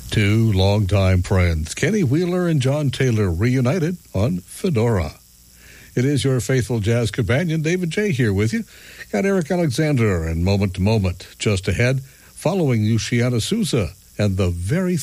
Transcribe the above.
Two longtime friends, Kenny Wheeler and John Taylor, reunited on Fedora. It is your faithful jazz companion, David J. here with you. Got Eric Alexander and Moment to Moment just ahead, following Luciana Souza and the very